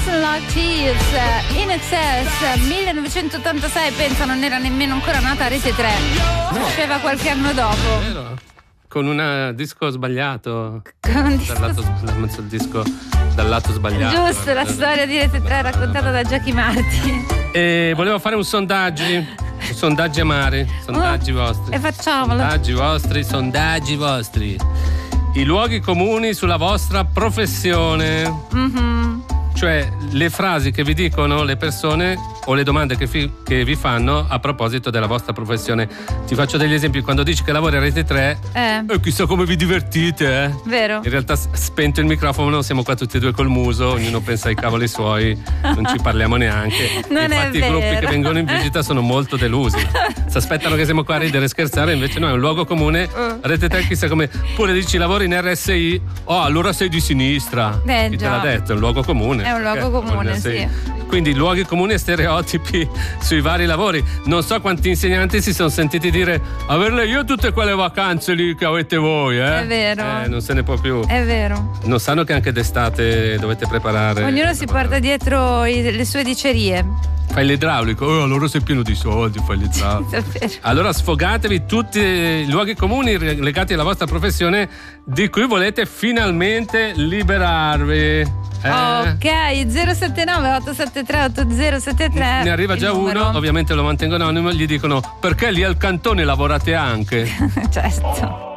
Listen Like Thieves, In Excess, 1986, pensa, non era nemmeno ancora nata Rete 3, nasceva qualche anno dopo. Vero? Con un disco sbagliato. Il disco dal lato sbagliato. Giusto, la storia di Rete 3 raccontata da Giacomo Marti. E volevo fare un sondaggi amari, sondaggi vostri. E facciamolo. Sondaggi vostri. I luoghi comuni sulla vostra professione. Cioè le frasi che vi dicono le persone o le domande che vi fanno a proposito della vostra professione. Ti faccio degli esempi. Quando dici che lavori a Rete 3, chissà come vi divertite, Vero. In realtà spento il microfono, siamo qua tutti e due col muso, ognuno pensa ai cavoli suoi, non ci parliamo neanche. Non infatti è i gruppi vero. che vengono in visita sono molto delusi, si aspettano che siamo qua a ridere e scherzare, invece no, è un luogo comune. Rete 3 chissà come. Pure dici lavori in RSI, allora sei di sinistra. Chi te l'ha detto? È un luogo comune. È un luogo comune, sì. Quindi luoghi comuni e stereotipi sui vari lavori. Non so quanti insegnanti si sono sentiti dire: averle io tutte quelle vacanze lì che avete voi, È vero. Non se ne può più. È vero. Non sanno che anche d'estate dovete preparare. Ognuno si porta dietro le sue dicerie. Fai l'idraulico, allora sei pieno di soldi, fai l'idraulico. Allora sfogatevi tutti i luoghi comuni legati alla vostra professione di cui volete finalmente liberarvi. Ok, 079 873 8073. Ne arriva già uno, ovviamente lo mantengo anonimo, gli dicono: perché lì al cantone lavorate anche? Certo.